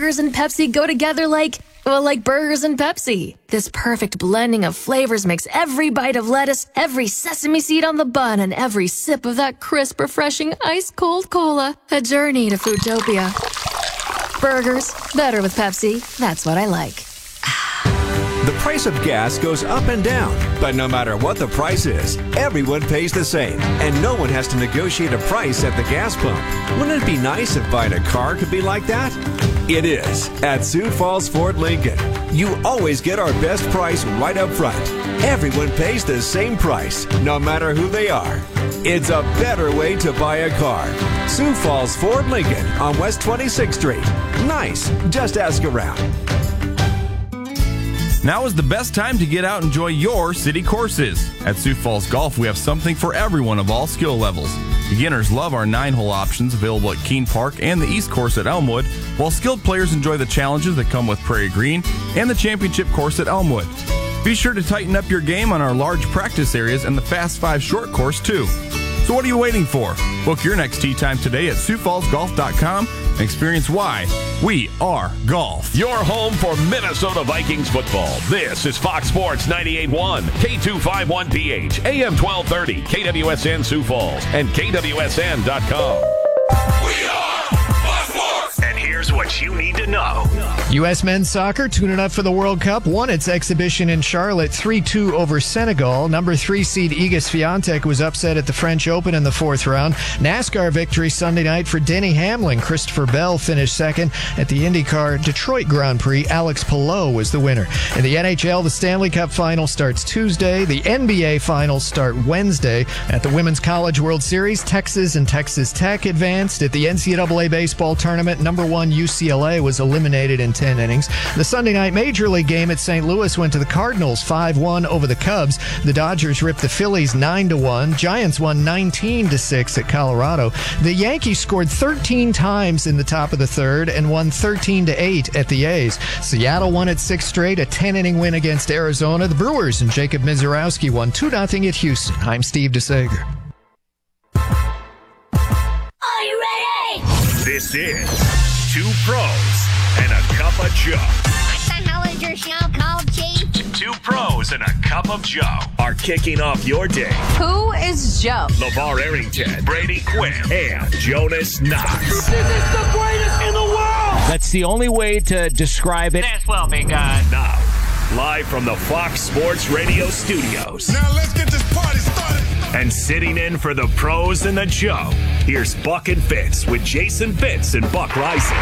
burgers and Pepsi go together like burgers and Pepsi. This perfect blending of flavors makes every bite of lettuce, every sesame seed on the bun, and every sip of that crisp, refreshing, ice-cold cola a journey to Foodtopia. Burgers, better with Pepsi. That's what I like. The price of gas goes up and down, but no matter what the price is, everyone pays the same, and no one has to negotiate a price at the gas pump. Wouldn't it be nice if buying a car could be like that? It is at Sioux Falls Ford Lincoln. You always get our best price right up front. Everyone pays the same price, no matter who they are. It's a better way to buy a car. Sioux Falls Ford Lincoln on West 26th Street. Nice. Just ask around. Now is the best time to get out and enjoy your city courses. At Sioux Falls Golf, we have something for everyone of all skill levels. Beginners love our 9-hole options available at Keene Park and the East Course at Elmwood, while skilled players enjoy the challenges that come with Prairie Green and the Championship Course at Elmwood. Be sure to tighten up your game on our large practice areas and the Fast 5 short course, too. So what are you waiting for? Book your next tee time today at SiouxFallsGolf.com and experience why we are golf. Your home for Minnesota Vikings football. This is Fox Sports 98.1, K251PH, AM 1230, KWSN Sioux Falls, and KWSN.com. We are Fox Sports! And here's what you need to know. U.S. men's soccer tuning up for the World Cup won its exhibition in Charlotte 3-2 over Senegal. Number 3 seed Iga Swiatek was upset at the French Open in the fourth round. NASCAR victory Sunday night for Denny Hamlin. Christopher Bell finished second at the IndyCar Detroit Grand Prix. Alex Palou was the winner. In the NHL, the Stanley Cup final starts Tuesday. The NBA finals start Wednesday. At the Women's College World Series, Texas and Texas Tech advanced. At the NCAA baseball tournament, number 1 UCLA was eliminated in 10 innings. The Sunday night Major League game at St. Louis went to the Cardinals 5-1 over the Cubs. The Dodgers ripped the Phillies 9-1. Giants won 19-6 at Colorado. The Yankees scored 13 times in the top of the third and won 13-8 at the A's. Seattle won its 6th straight, a 10-inning win against Arizona. The Brewers and Jacob Mizorowski won 2-0 at Houston. I'm Steve DeSager. Are you ready? This is Two Pros and a Cup of Joe. What the hell is your show called, Chief? Two Pros and a Cup of Joe are kicking off your day. Who is Joe? LeVar Arrington, Brady Quinn, and Jonas Knox. This is the greatest in the world! That's the only way to describe it. This will be good. Now, live from the Fox Sports Radio studios. Now let's get this party started! And sitting in for the Pros and the Joe, here's Buck and Fitz with Jason Fitz and Buck Rising.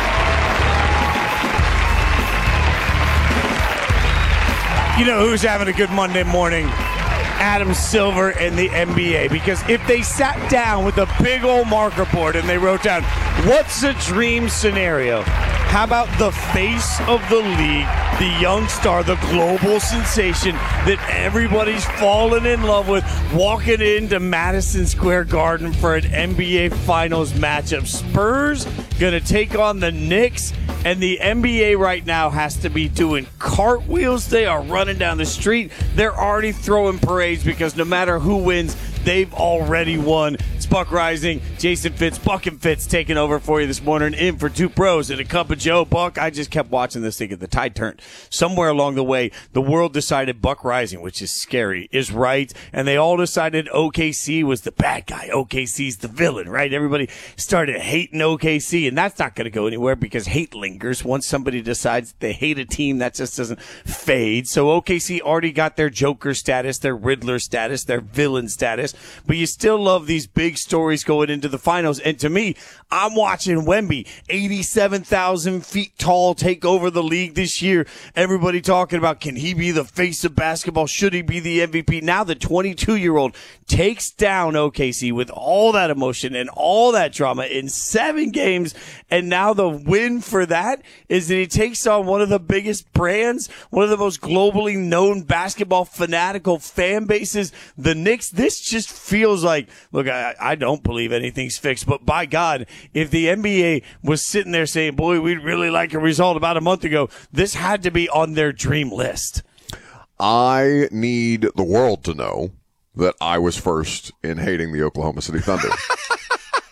You know who's having a good Monday morning? Adam Silver and the NBA. Because if they sat down with a big old marker board and they wrote down, what's a dream scenario? How about the face of the league, the young star, the global sensation that everybody's fallen in love with, walking into Madison Square Garden for an NBA Finals matchup? Spurs going to take on the Knicks, and the NBA right now has to be doing cartwheels. They are running down the street. They're already throwing parades because no matter who wins, they've already won. It's Buck Rising, Jason Fitz, Buck and Fitz taking over for you this morning, in for Two Pros and a Cup of Joe. Buck, I just kept watching this thing. The tide turned. Somewhere along the way, the world decided Buck Rising, which is scary, is right, and they all decided OKC was the bad guy. OKC's the villain, right? Everybody started hating OKC, and that's not going to go anywhere because hate lingers. Once somebody decides they hate a team, that just doesn't fade. So OKC already got their Joker status, their Riddler status, their villain status, but you still love these big stories going into the finals. And to me, I'm watching Wemby, 87,000 feet tall, take over the league this year. Everybody talking about, can he be the face of basketball? Should he be the MVP? Now the 22-year-old takes down OKC with all that emotion and all that drama in 7 games. And now the win for that is that he takes on one of the biggest brands, one of the most globally known basketball fanatical fan bases, the Knicks. This just feels like, look, I don't believe anything's fixed, but by God, if the NBA was sitting there saying, boy, we'd really like a result about a month ago, this had to be on their dream list. I need the world to know that I was first in hating the Oklahoma City Thunder.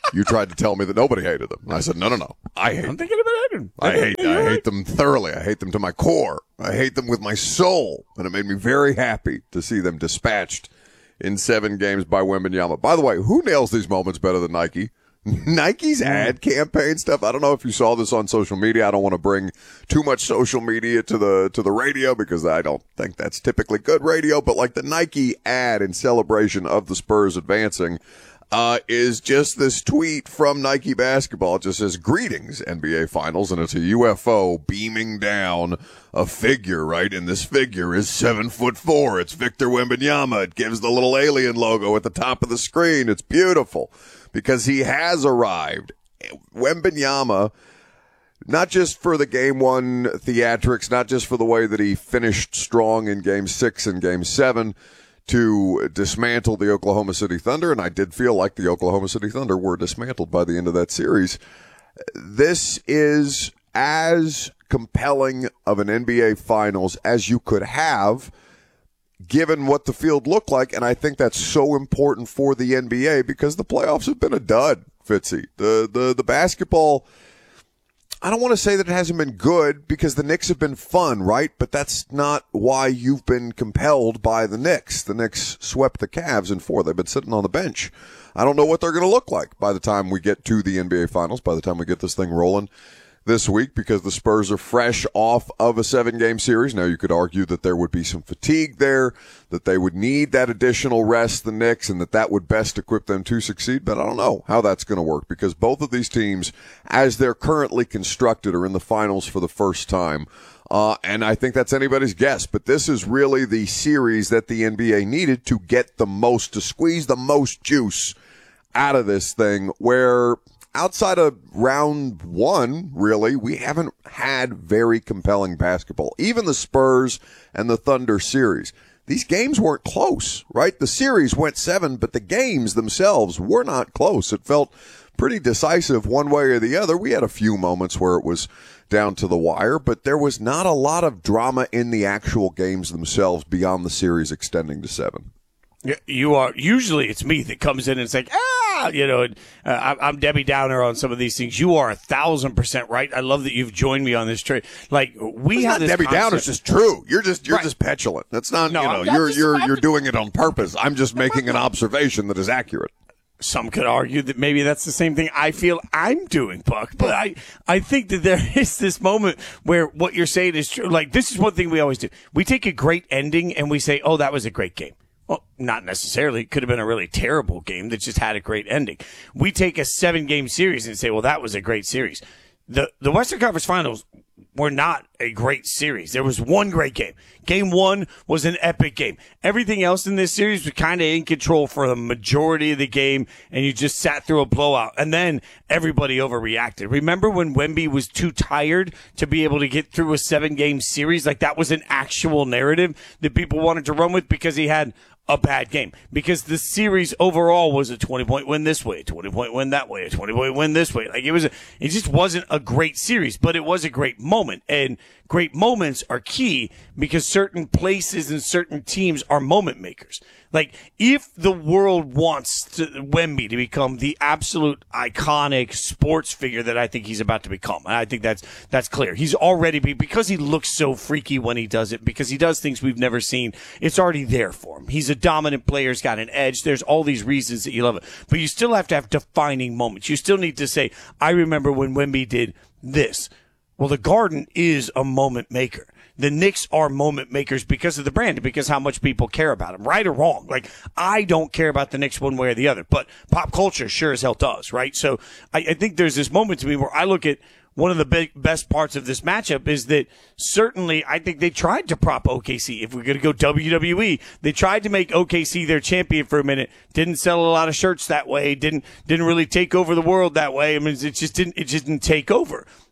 You tried to tell me that nobody hated them. And I said, no. I hate them. I'm thinking about hating them. I hate them thoroughly. I hate them to my core. I hate them with my soul. And it made me very happy to see them dispatched in 7 games by Wembanyama. By the way, who nails these moments better than Nike? Nike's ad campaign stuff. I don't know if you saw this on social media. I don't want to bring too much social media to the radio because I don't think that's typically good radio. But like the Nike ad in celebration of the Spurs advancing is just this tweet from Nike Basketball. It just says, "Greetings, NBA Finals," and it's a UFO beaming down a figure, right? And this figure is 7'4". It's Victor Wembanyama. It gives the little alien logo at the top of the screen. It's beautiful because he has arrived. Wembanyama, not just for the Game 1 theatrics, not just for the way that he finished strong in Game 6 and Game 7, to dismantle the Oklahoma City Thunder, and I did feel like the Oklahoma City Thunder were dismantled by the end of that series. This is as compelling of an NBA Finals as you could have, given what the field looked like, and I think that's so important for the NBA because the playoffs have been a dud, Fitzy. The basketball, I don't want to say that it hasn't been good because the Knicks have been fun, right? But that's not why you've been compelled by the Knicks. The Knicks swept the Cavs in 4. They've been sitting on the bench. I don't know what they're going to look like by the time we get to the NBA Finals, by the time we get this thing rolling this week, because the Spurs are fresh off of a 7-game series. Now, you could argue that there would be some fatigue there, that they would need that additional rest, the Knicks, and that would best equip them to succeed. But I don't know how that's going to work because both of these teams, as they're currently constructed, are in the finals for the first time. And I think that's anybody's guess. But this is really the series that the NBA needed to get the most, to squeeze the most juice out of this thing, where outside of round 1, really, we haven't had very compelling basketball. Even the Spurs and the Thunder series, these games weren't close, right? The series went 7, but the games themselves were not close. It felt pretty decisive one way or the other. We had a few moments where it was down to the wire, but there was not a lot of drama in the actual games themselves beyond the series extending to 7. You are usually it's me that comes in and it's like, I'm Debbie Downer on some of these things. You are 1,000% right. I love that you've joined me on this trade. Like we have this Debbie Downer's just true. You're just petulant. That's not you're doing it on purpose. I'm just making an observation that is accurate. Some could argue that maybe that's the same thing I feel I'm doing, Buck. But I think that there is this moment where what you're saying is true. Like, this is one thing we always do. We take a great ending and we say, oh, that was a great game. Well, not necessarily. It could have been a really terrible game that just had a great ending. We take a 7-game series and say, well, that was a great series. The Western Conference Finals were not a great series. There was one great game. Game 1 was an epic game. Everything else in this series was kind of in control for the majority of the game, and you just sat through a blowout. And then everybody overreacted. Remember when Wemby was too tired to be able to get through a 7-game series? Like, that was an actual narrative that people wanted to run with because he had a bad game, because the series overall was a 20-point win this way, a 20-point win that way, a 20-point win this way. Like, it just wasn't a great series, but it was a great moment. And great moments are key because certain places and certain teams are moment makers. Like, if the world wants Wemby to become the absolute iconic sports figure that I think he's about to become, and I think that's clear. He's already, because he looks so freaky when he does it, because he does things we've never seen, it's already there for him. He's a dominant player. He's got an edge. There's all these reasons that you love it. But you still have to have defining moments. You still need to say, I remember when Wemby did this. Well, the Garden is a moment maker. The Knicks are moment makers because of the brand and because how much people care about them, right or wrong. Like, I don't care about the Knicks one way or the other, but pop culture sure as hell does, right? So I think there's this moment to me where I look at one of the best parts of this matchup is that certainly I think they tried to prop OKC. If we're going to go WWE, they tried to make OKC their champion for a minute. Didn't sell a lot of shirts that way. Didn't really take over the world that way. I mean, it just didn't take over.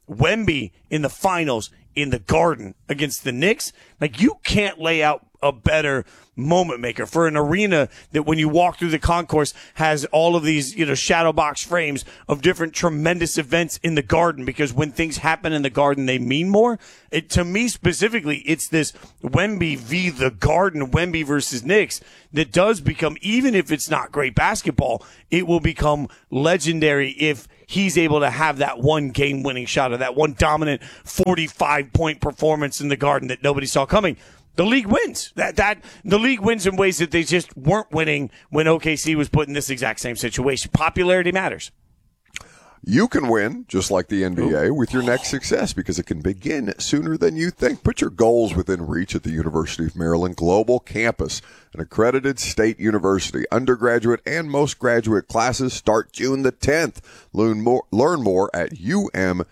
Wemby in the finals in the Garden against the Knicks, like, you can't lay out a better moment maker for an arena that when you walk through the concourse has all of these, shadow box frames of different tremendous events in the Garden, because when things happen in the Garden, they mean more. To me specifically, it's this Wemby v. the Garden, Wemby versus Knicks, that does become, even if it's not great basketball, it will become legendary if he's able to have that one game-winning shot or that one dominant 45-point performance in the Garden that nobody saw coming. The league wins. The league wins in ways that they just weren't winning when OKC was put in this exact same situation. Popularity matters. You can win, just like the NBA, with your next success, because it can begin sooner than you think. Put your goals within reach at the University of Maryland Global Campus, an accredited state university. Undergraduate and most graduate classes start June the 10th. Learn more at umgc.edu.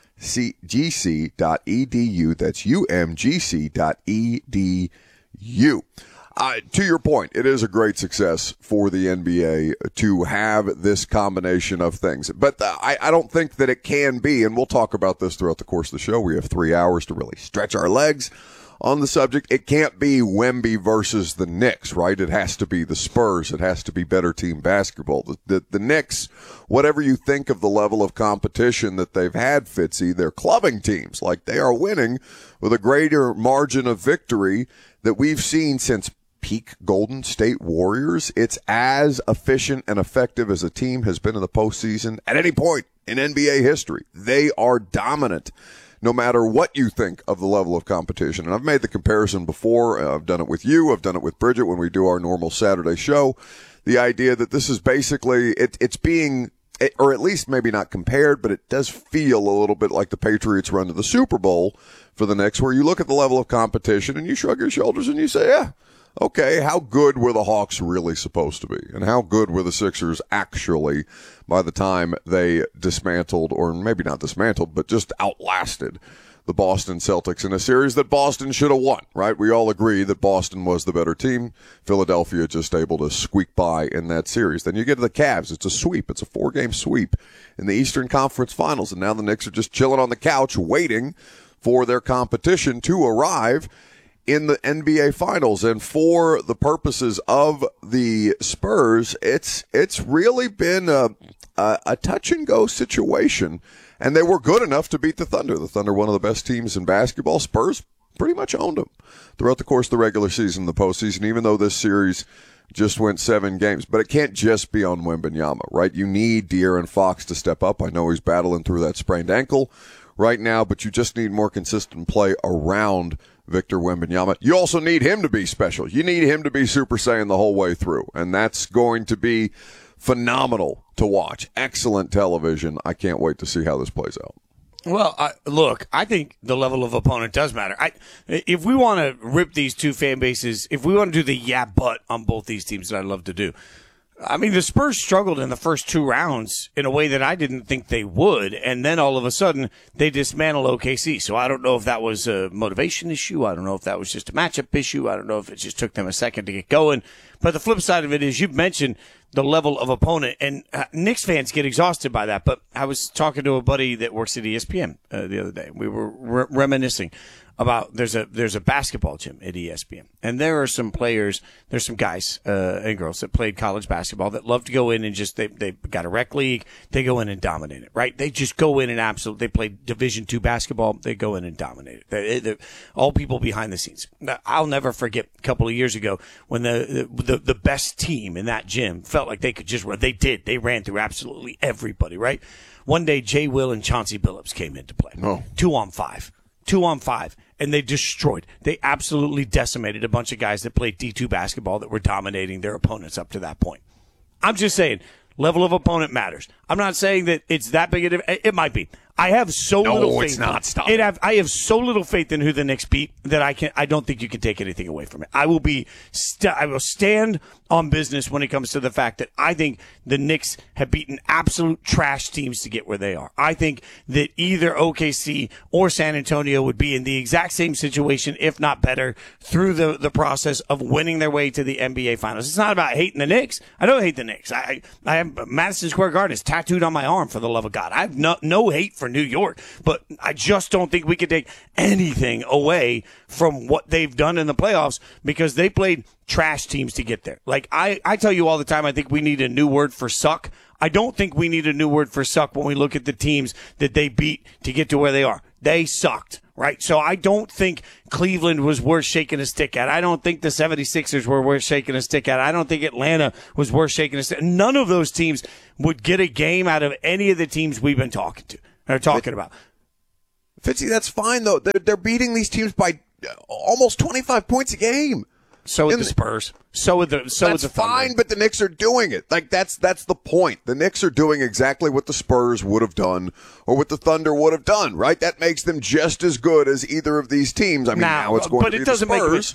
That's umgc.edu. To your point, it is a great success for the NBA to have this combination of things. But I don't think that it can be, and we'll talk about this throughout the course of the show. We have 3 hours to really stretch our legs on the subject. It can't be Wemby versus the Knicks, right? It has to be the Spurs. It has to be better team basketball. The Knicks, whatever you think of the level of competition that they've had, Fitzy, they're clubbing teams. Like, they are winning with a greater margin of victory that we've seen since peak Golden State Warriors. It's as efficient and effective as a team has been in the postseason at any point in NBA history. They are dominant, no matter what you think of the level of competition. And I've made the comparison before. I've done it with you. I've done it with Bridget when we do our normal Saturday show. The idea that this is basically, it's being, or at least maybe not compared, but it does feel a little bit like the Patriots run to the Super Bowl for the Knicks, where you look at the level of competition and you shrug your shoulders and you say, yeah, okay, how good were the Hawks really supposed to be? And how good were the Sixers actually by the time they dismantled, or maybe not dismantled, but just outlasted the Boston Celtics in a series that Boston should have won, right? We all agree that Boston was the better team. Philadelphia just able to squeak by in that series. Then you get to the Cavs. It's a sweep. It's a 4-game sweep in the Eastern Conference Finals. And now the Knicks are just chilling on the couch waiting for their competition to arrive in the NBA Finals. And for the purposes of the Spurs, it's really been a touch-and-go situation. And they were good enough to beat the Thunder. The Thunder, one of the best teams in basketball. Spurs pretty much owned them throughout the course of the regular season, the postseason, even though this series just went 7 games. But it can't just be on Wembanyama, right? You need De'Aaron Fox to step up. I know he's battling through that sprained ankle right now, but you just need more consistent play around Victor Wembanyama. You also need him to be special. You need him to be Super Saiyan the whole way through, and that's going to be phenomenal to watch. Excellent television. I can't wait to see how this plays out. Well, look, I think the level of opponent does matter. If we want to rip these two fan bases, if we want to do the but on both these teams that I'd love to do, I mean, the Spurs struggled in the first 2 rounds in a way that I didn't think they would, and then all of a sudden they dismantled OKC. So I don't know if that was a motivation issue. I don't know if that was just a matchup issue. I don't know if it just took them a second to get going. But the flip side of it is, you've mentioned the level of opponent, and Knicks fans get exhausted by that. But I was talking to a buddy that works at ESPN the other day. We were reminiscing about there's a basketball gym at ESPN, and there are some players, there's some guys and girls that played college basketball that love to go in and just they got a rec league, they go in and dominate it, right? They just go in and they play Division II basketball, they go in and dominate it. They're all people behind the scenes. I'll never forget a couple of years ago when the best team in that gym felt like they could just run. They ran through absolutely everybody, right? One day, Jay Will and Chauncey Billups came into play. 2-on-5. 2-on-5, and they destroyed. They absolutely decimated a bunch of guys that played D2 basketball that were dominating their opponents up to that point. I'm just saying, level of opponent matters. I'm not saying that it's that big it might be. I have so little faith. It's not. Stop. I have so little faith in who the Knicks beat that I don't think you can take anything away from it. I will stand on business when it comes to the fact that I think the Knicks have beaten absolute trash teams to get where they are. I think that either OKC or San Antonio would be in the exact same situation, if not better, through the process of winning their way to the NBA Finals. It's not about hating the Knicks. I don't hate the Knicks. I have Madison Square Garden is tattooed on my arm, for the love of God. I have no hate for New York. But I just don't think we could take anything away from what they've done in the playoffs because they played trash teams to get there. Like I tell you all the time, I think we need a new word for suck. I don't think we need a new word for suck when we look at the teams that they beat to get to where they are. They sucked, right? So I don't think Cleveland was worth shaking a stick at. I don't think the 76ers were worth shaking a stick at. I don't think Atlanta was worth shaking a stick. None of those teams would get a game out of any of the teams we've been talking about. Fitzy, that's fine, though. They're beating these teams by almost 25 points a game. So with the Spurs. So with the That's fine, but the Knicks are doing it. Like, that's the point. The Knicks are doing exactly what the Spurs would have done or what the Thunder would have done, right? That makes them just as good as either of these teams. I mean, now it's going to be the Spurs.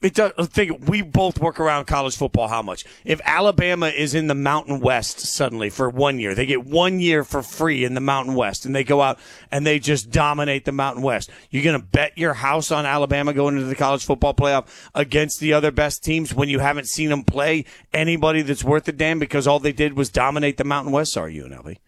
We both work around college football how much? If Alabama is in the Mountain West suddenly for 1 year, they get 1 year for free in the Mountain West, and they go out and they just dominate the Mountain West. You're going to bet your house on Alabama going into the college football playoff against the other best teams when you haven't seen them play anybody that's worth a damn because all they did was dominate the Mountain West? Sorry, UNLV.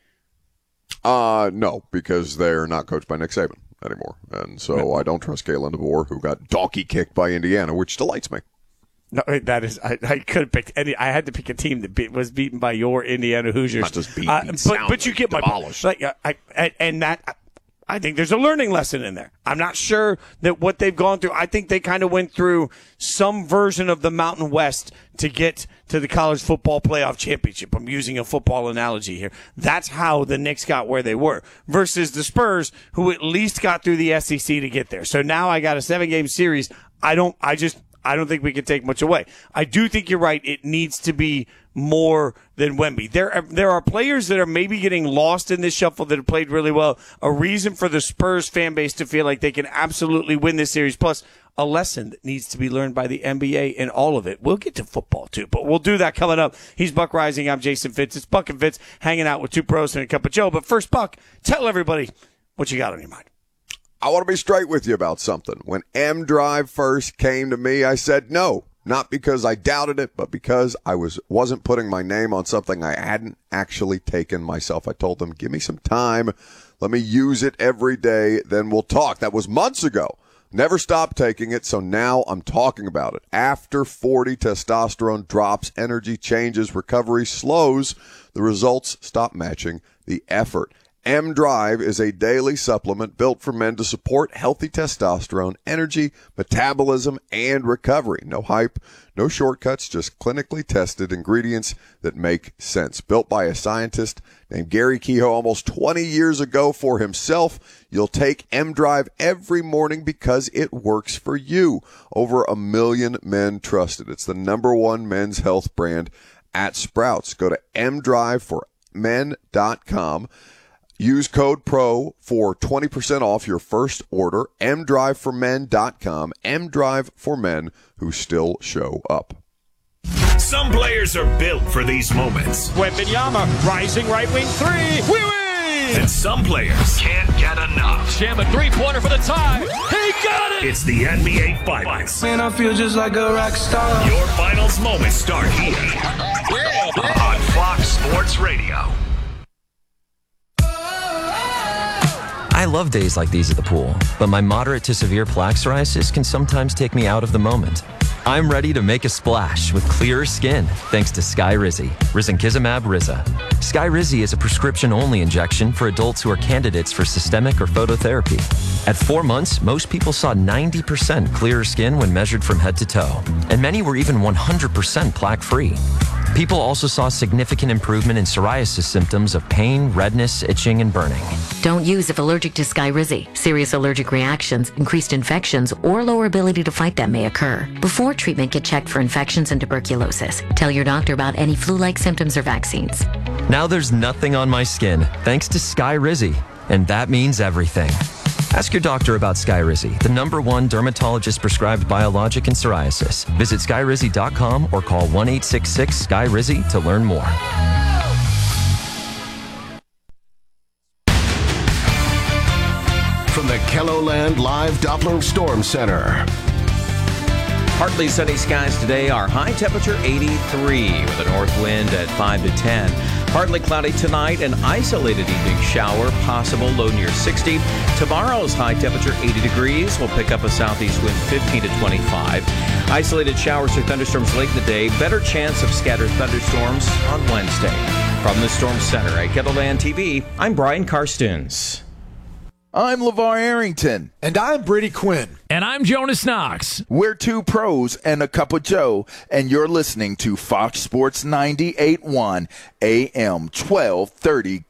No, because they're not coached by Nick Saban anymore. And so I don't trust Kalen DeBoer, who got donkey kicked by Indiana, which delights me. No, that is, I could have picked any, I had to pick a team that was beaten by your Indiana Hoosiers. Not just beat but you get demolished. My point. I think there's a learning lesson in there. I'm not sure that what they've gone through, I think they kind of went through some version of the Mountain West to get to the college football playoff championship. I'm using a football analogy here. That's how the Knicks got where they were versus the Spurs, who at least got through the SEC to get there. So now I got a 7-game series. I don't think we can take much away. I do think you're right. It needs to be more than Wemby. There are players that are maybe getting lost in this shuffle that have played really well. A reason for the Spurs fan base to feel like they can absolutely win this series. Plus, a lesson that needs to be learned by the NBA in all of it. We'll get to football, too, but we'll do that coming up. He's Buck Rising. I'm Jason Fitz. It's Buck and Fitz hanging out with two pros and a cup of Joe. But first, Buck, tell everybody what you got on your mind. I want to be straight with you about something. When M Drive first came to me, I said no. Not because I doubted it, but because I wasn't putting my name on something I hadn't actually taken myself. I told them, give me some time. Let me use it every day. Then we'll talk. That was months ago. Never stopped taking it, so now I'm talking about it. After 40, testosterone drops, energy changes, recovery slows. The results stop matching the effort. M Drive is a daily supplement built for men to support healthy testosterone, energy, metabolism, and recovery. No hype, no shortcuts, just clinically tested ingredients that make sense. Built by a scientist named Gary Kehoe almost 20 years ago for himself. You'll take M Drive every morning because it works for you. Over 1 million men trust it. It's the #1 men's health brand at Sprouts. Go to mdriveformen.com. Use code PRO for 20% off your first order. mdriveformen.com. mDrive for men who still show up. Some players are built for these moments. Wembanyama, rising right wing three. We win! And some players can't get enough. Jam a three-pointer for the tie. He got it! It's the NBA Finals. Man, I feel just like a rock star. Your finals moments start here on Fox Sports Radio. I love days like these at the pool, but my moderate to severe plaque psoriasis can sometimes take me out of the moment. I'm ready to make a splash with clearer skin thanks to Skyrizi, risankizumab Riza. Skyrizi is a prescription-only injection for adults who are candidates for systemic or phototherapy. At 4 months, most people saw 90% clearer skin when measured from head to toe, and many were even 100% plaque-free. People also saw significant improvement in psoriasis symptoms of pain, redness, itching, and burning. Don't use if allergic to Skyrizi. Serious allergic reactions, increased infections, or lower ability to fight them may occur. Before treatment, get checked for infections and tuberculosis. Tell your doctor about any flu-like symptoms or vaccines. Now there's nothing on my skin thanks to Skyrizi, and that means everything. Ask your doctor about Skyrizi, the #1 dermatologist-prescribed biologic in psoriasis. Visit Skyrizi.com or call 1-866-SKY-RIZI to learn more. From the KELOLAND Live Doppler Storm Center. Partly sunny skies today. Our high temperature 83 with a north wind at 5 to 10. Partly cloudy tonight, an isolated evening shower possible, low near 60. Tomorrow's high temperature 80 degrees. We'll pick up a southeast wind 15 to 25. Isolated showers or thunderstorms late in the day. Better chance of scattered thunderstorms on Wednesday. From the Storm Center at Kettleland TV, I'm Brian Karstens. I'm LeVar Arrington. And I'm Brady Quinn. And I'm Jonas Knox. We're two pros and a cup of Joe, and you're listening to Fox Sports 98.1 AM 1230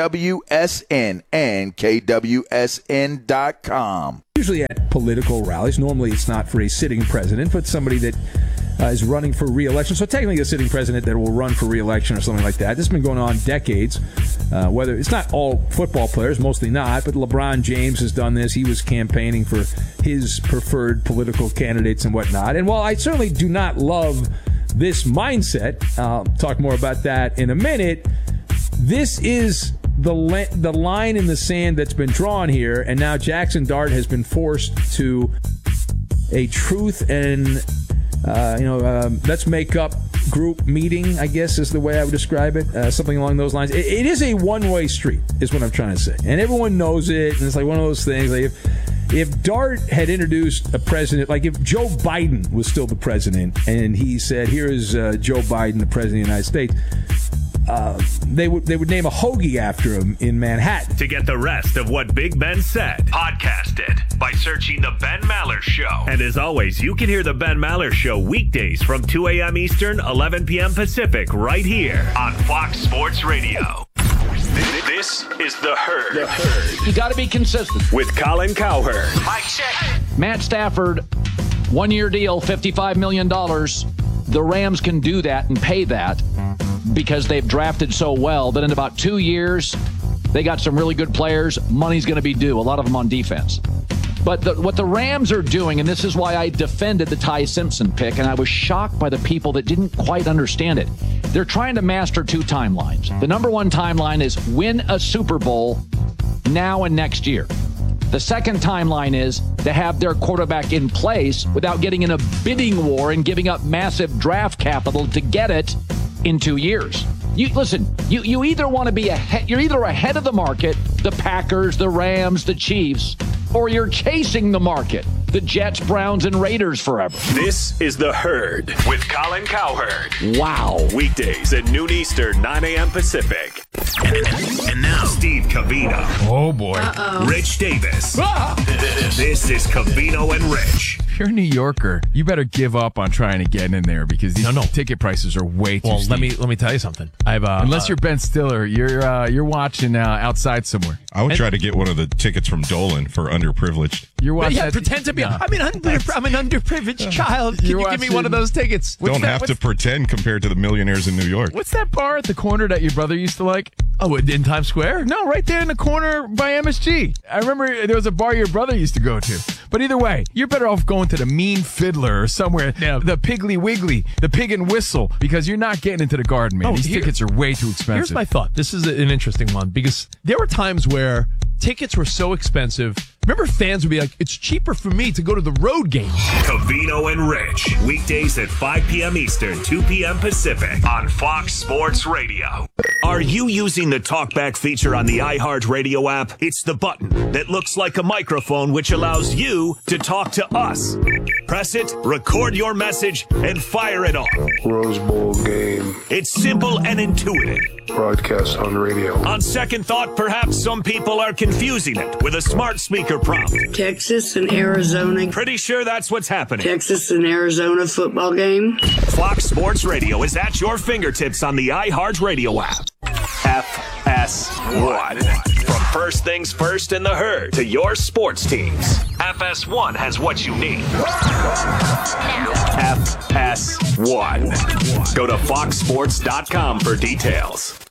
KWSN and KWSN.com. Usually at political rallies, normally it's not for a sitting president, but somebody that is running for re-election. So technically a sitting president that will run for re-election or something like that. This has been going on decades. Whether it's not all football players, mostly not, but LeBron James has done this. He was campaigning for his preferred political candidates and whatnot. And while I certainly do not love this mindset, I'll talk more about that in a minute, this is the line in the sand that's been drawn here, and now Jackson Dart has been forced to a truth and let's make up group meeting, I guess is the way I would describe it. Something along those lines. It is a one-way street, is what I'm trying to say. And everyone knows it, and it's like one of those things. Like if Dart had introduced a president, like if Joe Biden was still the president, and he said, here is Joe Biden, the president of the United States, they would name a hoagie after him in Manhattan. To get the rest of what Big Ben said, podcast it by searching The Ben Maller Show. And as always, you can hear The Ben Maller Show weekdays from 2 a.m. Eastern, 11 p.m. Pacific, right here on Fox Sports Radio. This is The Herd. The Herd. You got to be consistent. With Colin Cowherd. Mike check. Matt Stafford, 1-year deal, $55 million. The Rams can do that and pay that because they've drafted so well that in about 2 years, they got some really good players. Money's going to be due, a lot of them on defense. But what the Rams are doing, and this is why I defended the Ty Simpson pick, and I was shocked by the people that didn't quite understand it. They're trying to master two timelines. The number one timeline is win a Super Bowl now and next year. The second timeline is to have their quarterback in place without getting in a bidding war and giving up massive draft capital to get it in 2 years. You either want to be ahead, you're either ahead of the market, the Packers, the Rams, the Chiefs, or you're chasing the market, the Jets, Browns, and Raiders forever. This is The Herd with Colin Cowherd. Wow. Weekdays at noon Eastern, 9 a.m. Pacific. And now, Steve Covino. Oh, boy. Rich Davis. This is Covino and Rich. If you're a New Yorker, you better give up on trying to get in there because these ticket prices are way too steep. Let me tell you something. Unless you're Ben Stiller, you're watching outside somewhere. I would try to get one of the tickets from Dolan for underprivileged. You're watching. Yeah, pretend to be. I'm an underprivileged child. Can you give me one of those tickets? Don't have to pretend compared to the millionaires in New York. What's that bar at the corner that your brother used to like? Oh, in Times Square? No, right there in the corner by MSG. I remember there was a bar your brother used to go to. But either way, you're better off going to the Mean Fiddler or somewhere, the Piggly Wiggly, the Pig and Whistle, because you're not getting into the Garden, man. These tickets are way too expensive. Here's my thought. This is an interesting one because there were times where tickets were so expensive. Remember, fans would be like, it's cheaper for me to go to the road games. Covino and Rich. Weekdays at 5 p.m. Eastern, 2 p.m. Pacific on Fox Sports Radio. Are you using the TalkBack feature on the iHeartRadio app? It's the button that looks like a microphone which allows you to talk to us. Press it, record your message, and fire it off. Rose Bowl game. It's simple and intuitive. Broadcast on radio. On second thought, perhaps some people are confusing it with a smart speaker prompt. Texas and Arizona. Pretty sure that's what's happening. Texas and Arizona football game. Fox Sports Radio is at your fingertips on the iHeartRadio app. FS1. From first things first in the herd to your sports teams, FS1 has what you need. FS1. Go to foxsports.com for details.